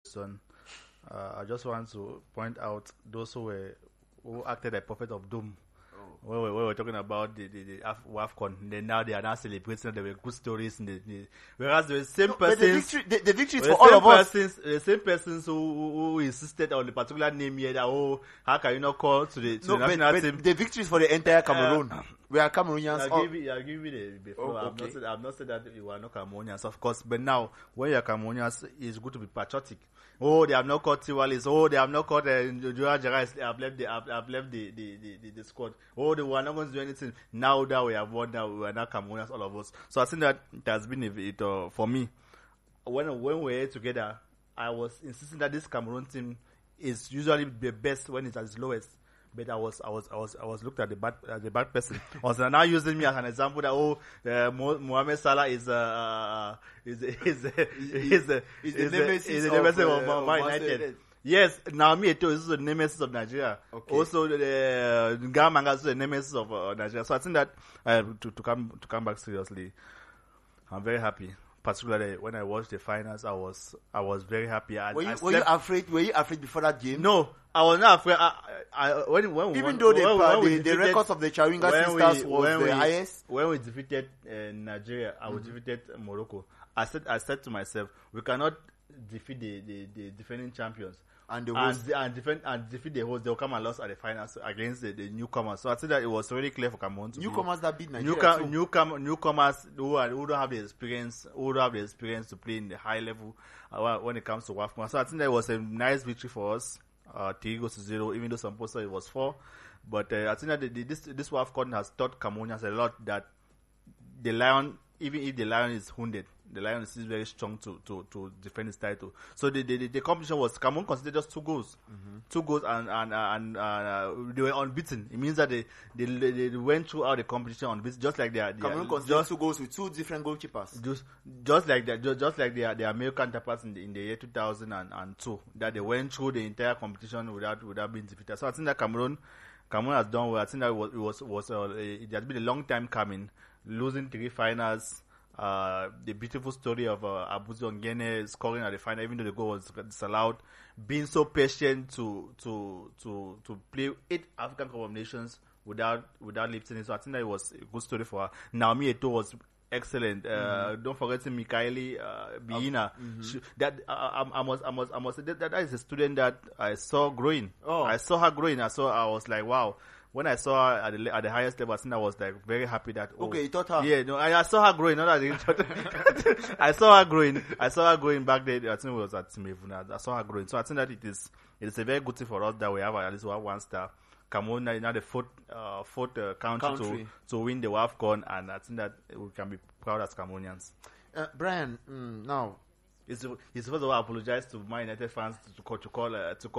son. I just want to point out those who acted a prophet of doom. When we were talking about the WAFCON, then now they are now celebrating. There were good stories whereas the same persons, the victory is for all of us. The same persons who insisted on the particular name here that how can you not call to the national team? The victory is for the entire Cameroon. We are Cameroonians. I'll give you the floor. Okay. I've not said that you are not Cameroonians, of course. But now, when you are Cameroonians, it's good to be patriotic. Oh, they have not caught Tiwalis. Oh, they have not caught Joao Jarais. I've left the squad. Oh, they were not going to do anything. Now that we have won, now we are not Cameroonians, all of us. So I think that it has been for me. When we were together, I was insisting that this Cameroon team is usually the best when it's at its lowest. But I was looked at the bad person. I was now using me as an example that Mohamed Salah is the nemesis of Man United. Yes, Naomi Eto'o is the nemesis of Nigeria. Okay. Also, the Gamanga is the nemesis of Nigeria. So I think that to come back seriously, I'm very happy. Particularly when I watched the finals, I was very happy. Were you afraid? Were you afraid before that game? No, I was not afraid. Even though the records of the Chawinga sisters was the highest. When we defeated Nigeria, we defeated Morocco. I said to myself, we cannot defeat the defending champions and defeat the host. They'll come and lose at the finals against the newcomers. So I think that it was really clear for Cameroon to newcomers that beat Nigeria. Newcomers who don't have the experience, to play in the high level when it comes to WAFCON. So I think that it was a nice victory for us. 3-0, even though some people said it was 4. But I think that this WAFCON has taught Cameroonians a lot that the Lion, even if the Lion is wounded, the Lion is still very strong to defend his title. So the competition was Cameroon considered just 2 goals. 2 goals and they were unbeaten. It means that they went throughout the competition unbeaten, just like Cameroon considered 2 goals with 2 different goalkeepers. Just like their American counterparts in the year 2002, that they went through the entire competition without being defeated. So I think that Cameroon has done well. I think that it has been a long time coming, losing 3 finals. The beautiful story of Abuzi Ongene scoring at the final, even though the goal was disallowed, being so patient to play 8 African Cup of Nations without lifting it. So I think that it was a good story for her. Naomi Eto'o was excellent. Don't forget Mikaeli Biina. I must say that is a student that I saw growing. I saw her growing. I was like, wow. When I saw her at the highest level, I think I was like very happy that. Okay, you thought her. Yeah, no, I saw her growing. Not that I thought. I saw her growing. I saw her growing back there. I think it was at Mevuna. I saw her growing. So I think that it is a very good thing for us that we have at least 1 star. Cameroon now the fourth country to win the WAFCON, and I think that we can be proud as Cameroonians. Brian, now. He's supposed to apologize to My United fans to call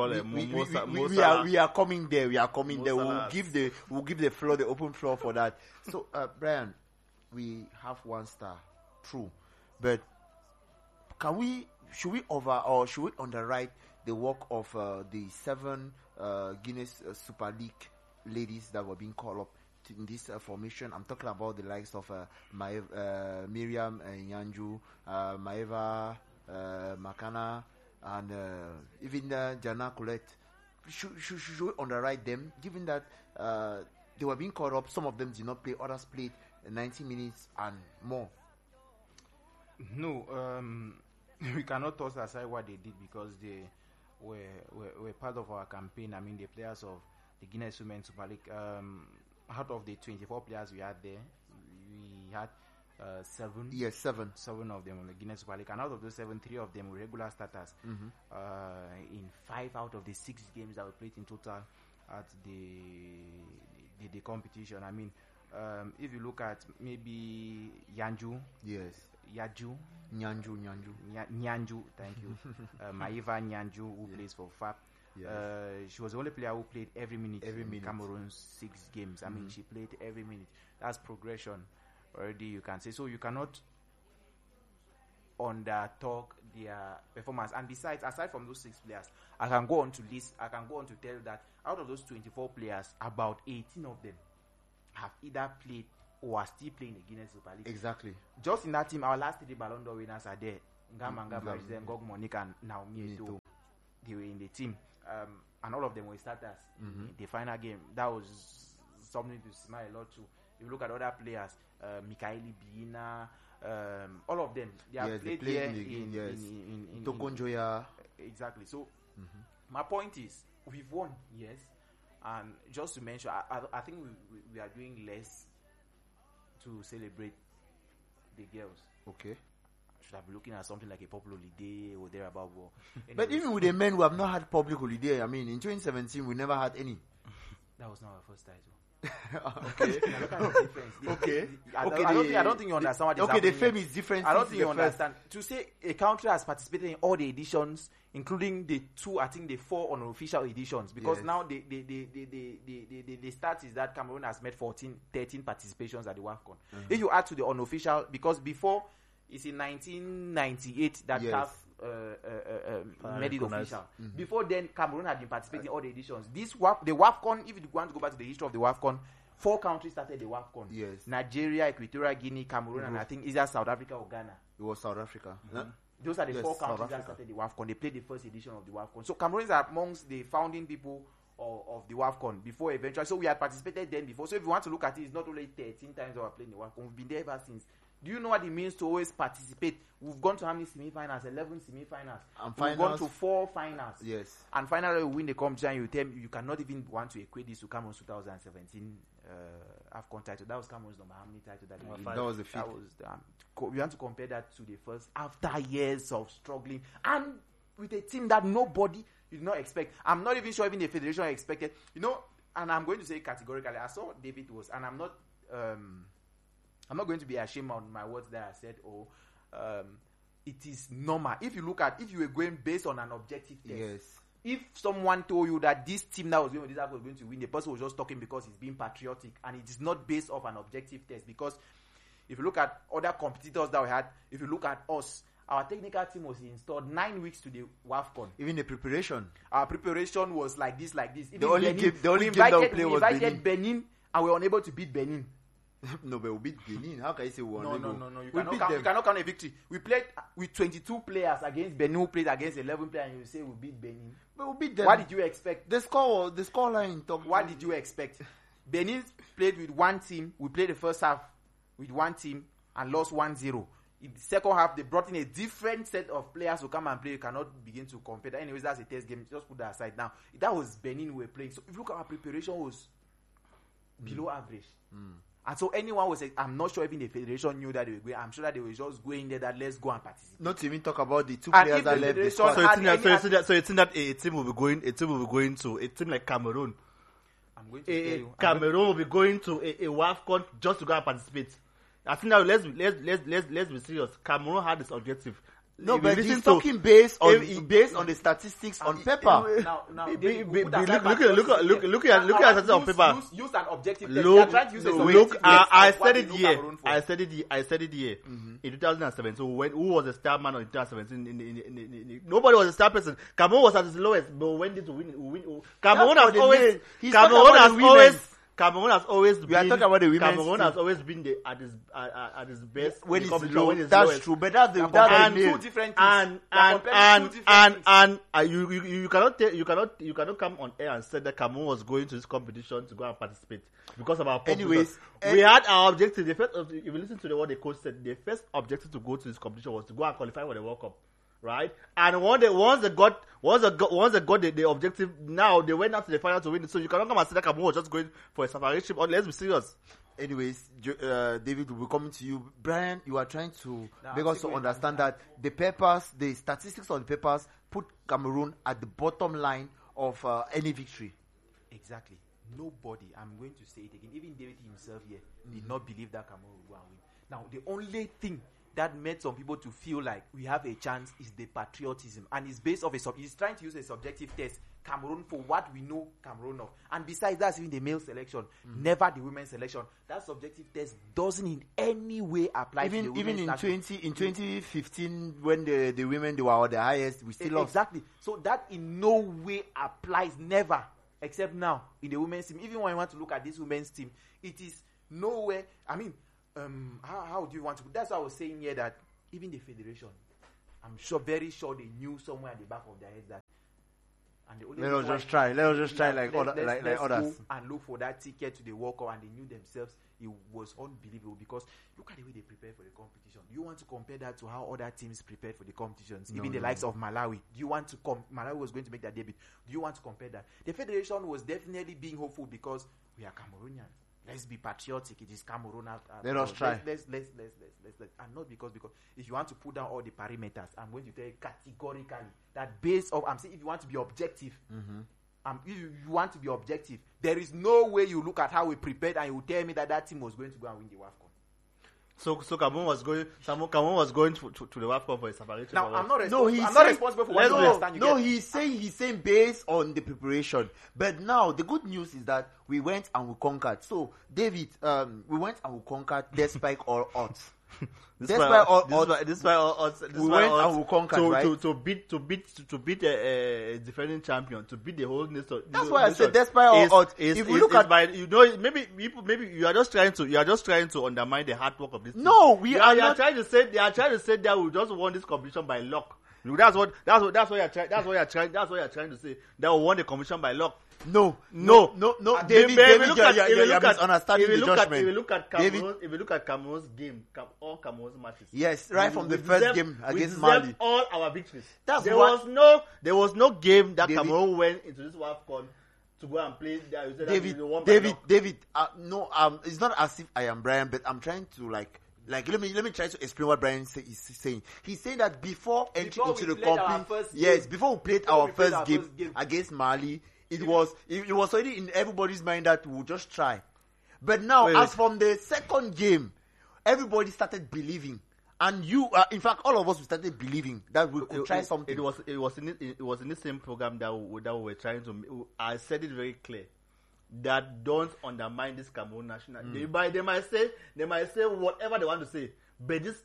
we are coming there. We are coming there. We'll give the floor, the open floor for that. So, Brian, we have 1 star, true, but should we underwrite the work of the 7 Guinness Super League ladies that were being called up in this formation? I'm talking about the likes of Miriam Nyanju, Maeva Makana, and even Jana Colette. Should we underwrite them, given that they were being called up? Some of them did not play, others played 90 minutes and more. No, we cannot toss aside what they did because they were part of our campaign. I mean, the players of the Guinness Women's Super League. Out of the 24 players we had there, we had 7. Yes, 7. 7 of them on the Guinness Super League, and out of those 7, 3 of them were regular starters. In 5 out of the 6 games that we played in total at the competition. I mean, if you look at maybe Nyanju, thank you, Maeva Nyanju, who plays for FAP. Yes. She was the only player who played every minute in Cameroon's 6 games. I mean, she played every minute. That's progression already, you can say. So you cannot under-talk their performance. And besides, aside from those 6 players, I can go on to tell you that out of those 24 players, about 18 of them have either played or are still playing the Guinness Super League. Exactly. Just in that team, our last 3 Ballon d'Or winners are there. Ngamba President Gog Monique and Naomi Eto'o. They were in the team, and all of them were starters in the final game. That was something to smile a lot to. If you look at other players, Mikaeli Biina, all of them, they have played here in Tokonjoya. Exactly. So my point is, we've won, yes, and just to mention, I think we are doing less to celebrate the girls. Okay. Should I be looking at something like a public holiday or thereabout? But even with the men who have not had public holiday, I mean, in 2017 we never had any. That was not our first title. Okay. Okay. I don't think you understand what is happening. Okay, the fame is different. I don't think you understand. To say a country has participated in all the editions, including the 4 unofficial editions, because now the stat is that Cameroon has made 13 participations at the WAFCON. If you add to the unofficial, because before it's in 1998 that CAF made it official. Before then, Cameroon had been participating in all the editions. The WAFCON, if you want to go back to the history of the WAFCON, 4 countries started the WAFCON. Yes. Nigeria, Equatorial Guinea, Cameroon, and I think either South Africa or Ghana. It was South Africa. Those are the 4 countries that started the WAFCON. They played the first edition of the WAFCON. So Cameroons are amongst the founding people of the WAFCON before eventually. So we had participated then before. So if you want to look at it, it's not only 13 times that we're playing the WAFCON. We've been there ever since. Do you know what it means to always participate? We've gone to how many semi-finals? 11 semi-finals. And We've gone to 4 finals. Yes. And finally, we win the competition. You cannot even want to equate this to Cameroon's 2017 AFCON title. That was Cameroon's number how many title that they won? That was the 5th. That was, we want to compare that to the first after years of struggling and with a team that nobody did not expect. I'm not even sure even the federation expected. You know, and I'm going to say categorically, I saw David was, and I'm not going to be ashamed of my words that I said, it is normal. If you were going based on an objective test, yes. If someone told you that this team that was going to win, the person was just talking because he's being patriotic, and it is not based off an objective test. Because if you look at other competitors that we had, if you look at us, our technical team was installed 9 weeks to the WAFCON. Even the preparation. Our preparation was like this. Even the only game that we played was Benin, and we were unable to beat Benin. No, but we beat Benin. How can you say we won? No. You cannot count a victory. We played with 22 players against Benin, who played against 11 players, and you say we beat Benin. But we beat them. What did you expect? The score line. What did you expect? Benin played with one team. We played the first half with one team and lost 1-0. In the second half, they brought in a different set of players to come and play. You cannot begin to compare. Anyways, that's a test game. Just put that aside now. That was Benin we were playing. So if you look at our preparation, was below average. And so anyone was, I'm not sure even the federation knew that they were going. I'm sure that they were just going there that let's go and participate. Not to even talk about the 2 players that left the squad. So you think that a team will be going to a team like Cameroon. I'm going to tell you. Cameroon will be going to a WAFCON just to go and participate. I think now let's be serious. Cameroon had this objective. No, but he's talking based on the statistics on paper. Now, look at statistics on paper. Use an objective test. I said it here. In 2007. So who was the star man in 2017? Nobody was a star person. Cameroon was at its lowest, but when did we win? Cameroon has always been. We are talking about the women's Cameroon has always been at his best when it's low. That's true, but that's two different things. You cannot come on air and say that Cameroon was going to this competition to go and participate because of our purpose. Anyways, we had our objective. The first, if you listen to what the coach said, the first objective to go to this competition was to go and qualify for the World Cup. Right, and once they got the objective, now they went out to the final to win it. So you cannot come and say that Cameroon was just going for a safari trip. Let's be serious. Anyways, David, will be coming to you. Brian, you are trying to make us to understand that the statistics on the papers put Cameroon at the bottom line of any victory. Exactly. Nobody, I'm going to say it again, even David himself here, did not believe that Cameroon would go and win. Now, the only thing that made some people to feel like we have a chance is the patriotism, and it's based off he's trying to use a subjective test, Cameroon, for what we know Cameroon of. And besides, that's even the male selection, never the women's selection. That subjective test doesn't in any way apply to the women's selection. In 2015, when the women they were the highest, we still lost. Exactly. So that in no way applies, never, except now in the women's team. Even when you want to look at this women's team, it is nowhere. I mean, how do you want to? That's why I was saying here that even the federation, I'm sure, very sure they knew somewhere at the back of their heads that. And the only Let us reason just why- try. Let us just try like let's others. go and look for that ticket to the World Cup, and they knew themselves it was unbelievable because look at the way they prepared for the competition. Do you want to compare that to how other teams prepared for the competitions? Even the likes of Malawi. Do you want to Malawi was going to make their debut. Do you want to compare that? The federation was definitely being hopeful because we are Cameroonians. Let's be patriotic. It is Cameroon. Let us try. Let's and not because if you want to put down all the parameters, I'm going to tell you categorically that based off, I'm saying if you want to be objective, if you want to be objective, there is no way you look at how we prepared and you tell me that team was going to go and win the WAFCON. So Cameroon was going to the WAFCON for a separation. Now I'm not No, responsible for what you understand. No, he's saying based on the preparation. But now the good news is that we went and we conquered. So David, we went and we conquered despite all odds. Despite all odds, we went and we conquered, right? To beat a defending champion, to beat the whole nation. That's why I said despite all odds. If we look at, maybe you are just trying to undermine the hard work of this team. No, we are not trying to say that we just won this competition by luck. That's what you're trying to say. That we won the competition by luck. No. David, you're misunderstanding the judgment. If you look at Cameroon's game, all Cameroon's matches. Yes, right from the first game against we Mali. all our victories. There was no game that David, Cameroon went into this WAFCON to go and play. David, it's not as if I am Brian, but I'm trying to let me try to explain what Brian is saying. He's saying that before entering into the competition, before we played our first game against Mali, it was already in everybody's mind that we'll just try. But now, from the second game, everybody started believing, and in fact, all of us started believing that we could try something. It was in the same program that we were trying to. I said it very clear that don't undermine this Cameroon national. They might say whatever they want to say, but this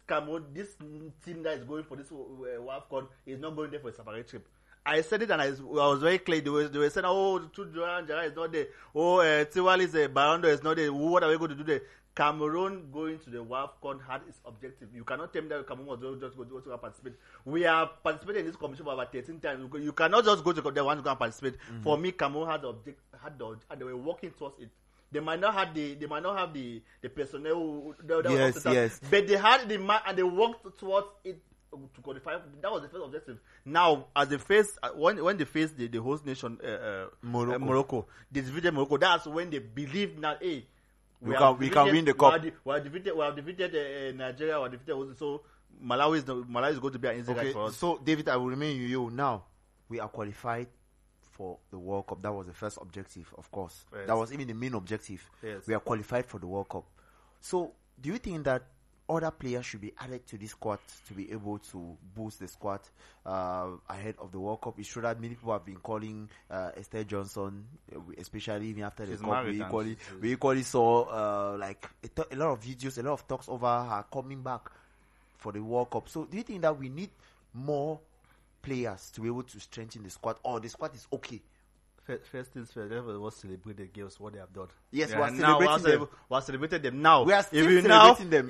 team that is going for this WAFCON is not going there for a separate trip. I said it and I was very clear. They were saying, Jara is not there. Tiwali's Barondo is not there. What are we going to do there? Cameroon going to the WAFCON had its objective. You cannot tell me that Cameroon was just going to participate. We are participating in this competition for about 13 times. You cannot just go to the one to go and participate. Mm-hmm. For me, Cameroon had the objective, and they were working towards it. They might not have the personnel. Yes. But they had the man and they worked towards it to qualify. That was the first objective. Now, as they face when they face the host nation Morocco, they defeated Morocco. That's when they believe now, hey, we can win the cup. We have defeated Nigeria. We have defeated so Malawi is going to be an easy guy for us. So David, I will remain with you now. We are qualified for the World Cup. That was the first objective, of course. Yes. That was even the main objective. Yes. We are qualified for the World Cup. So, do you think that other players should be added to this squad to be able to boost the squad ahead of the World Cup? It's true that many people have been calling Esther Johnson, especially even after the Cup. We equally saw a lot of videos, a lot of talks over her coming back for the World Cup. So, do you think that we need more players to be able to strengthen the squad, or the squad is okay? First things first, let's celebrate the girls, what they have done. Yes, yeah, we're celebrating them now. We are still celebrating them.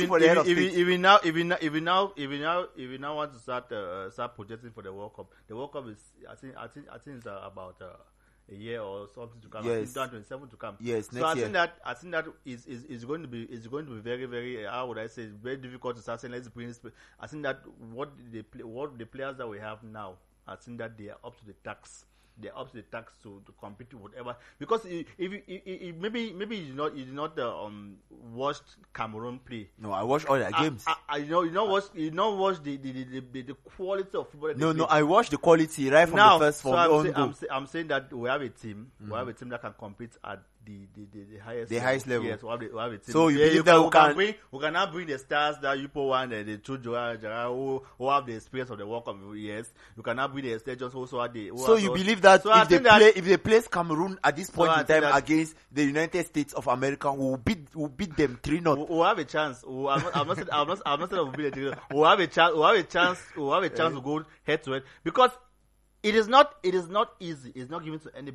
If we now want to start projecting for the World Cup, the World Cup is I think it's about a year or something to come. Yes. 2027 to come. Yes, so next year. I think that is going to be very, very how would I say, very difficult to start saying. Let's bring this. I think that what the players that we have now, I think that they are up to the task. They're up to the task to compete with whatever. Because if maybe you did not watched Cameroon play. No, I watched all their games. You don't watch the quality of football. No, I watched the quality right from the first one. I'm saying that we have a team. Mm-hmm. We have a team that can compete at the highest level. Yes, we have a team. So you believe that we can now bring the stars that you put one, the two Jara who have the experience of the World Cup. Yes, you can now bring the stages also at the. So you believe that if they place Cameroon at this point in time against the United States of America, we'll beat them 3-0. We'll have a chance. I'm not saying we'll beat them 3-0. We'll have a chance to go head to head because it is not easy. It's not given to anybody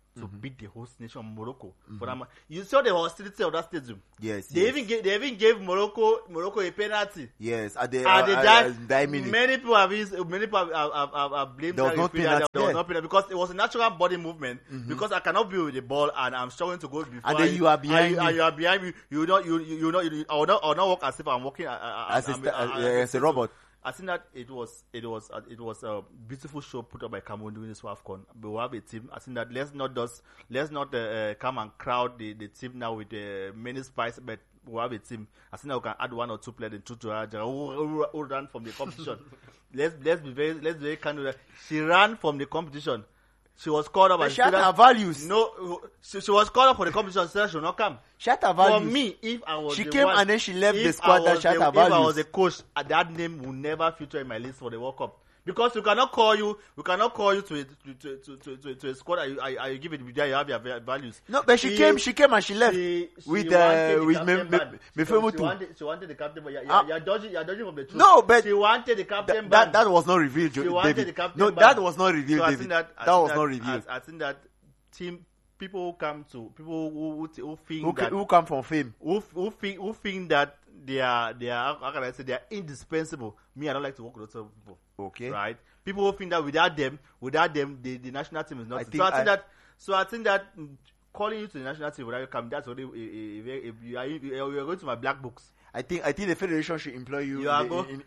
to beat the host nation Morocco. For them, you saw the hostility of that stadium. Yes. They even gave Morocco a penalty. Yes, at the minute. Many people have blamed There was no penalty. There was no penalty because it was a natural body movement. Because I cannot be with the ball and I'm struggling to go before. And then you are behind me. And you are behind me. I will not walk as if I'm walking as a robot. I think that it was a beautiful show put up by Cameroon during this AFCON. We will have a team. I think that let's not come and crowd the team now with many spice, but we have a team. I think that we can add 1 or 2 players in who ran from the competition. let's be very candid. She ran from the competition. She was called up. She had her values. No, she was called up for the competition. So she should not come. She had her values. For me, if I was she came one, and then she left the squad. That she had her values. If I was a coach, that name will never feature in my list for the World Cup. Because we cannot call you to a squad. I give it. You have your values. No, but she came and she left with Mefemo too. She wanted the captain, but you're dodging from the truth. No, but she wanted the captain. That was not revealed. She wanted the captain. No, that was not revealed. So David. That was not revealed. I think that team people who think who come from fame, who think that they are how can I say, they are indispensable. Me, I don't like to work with those people. Okay. Right? People who think that without them, the national team is not. So I think that calling you to the national team without you come, that's already you are going to my black books. I think the federation should employ you. You are going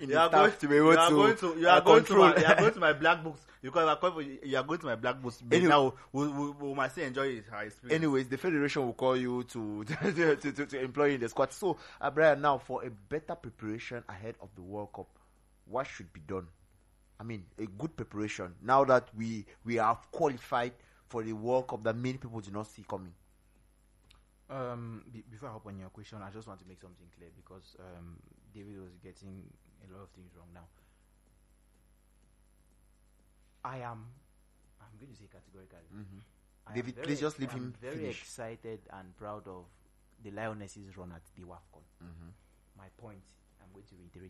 to my black books because you are going to my black books. Anyway, now we might still enjoy it. Anyways, the federation will call you to employ you in the squad. So, Brian, now for a better preparation ahead of the World Cup, what should be done? I mean, a good preparation now that we are qualified for the World Cup that many people do not see coming. Before I hop on your question, I just want to make something clear because David was getting a lot of things wrong now. I'm going to say categorically. David, please just leave him very finish. excited and proud of the Lionesses' run at the WAFCON. My point, I'm going to reiterate